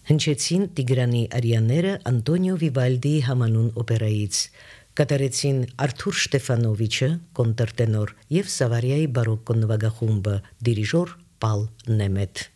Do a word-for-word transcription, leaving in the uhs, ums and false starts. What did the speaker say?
Հնչեցին Տիգրանի արյաները Անտոնիո Վիվալդիի համանուն օպերայից, կատարեցին Արթուր Շտեֆանովիչը, կոնտրտենոր, եւ Սավարիայի բարոկկո նվագախումբը, դիրիժոր Պալ Նեմետ։